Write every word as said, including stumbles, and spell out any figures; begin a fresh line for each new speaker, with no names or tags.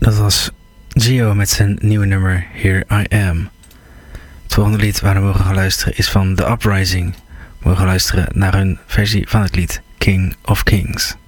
Dat was Gio met zijn nieuwe nummer Here I Am. Het volgende lied waar we mogen gaan luisteren is van The Uprising. We mogen luisteren naar hun versie van het lied King of Kings.